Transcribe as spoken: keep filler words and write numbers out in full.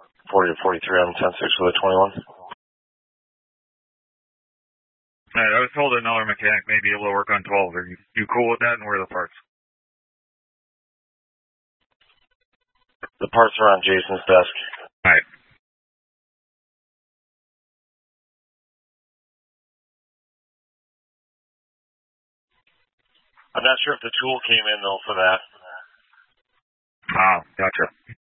forty to forty-three on ten six for the twenty-one. All right, I was told another mechanic may be able to work on twelve. Are you, you cool with that, and where are the parts? The parts are on Jason's desk. All right. I'm not sure if the tool came in, though, for that. Ah, gotcha.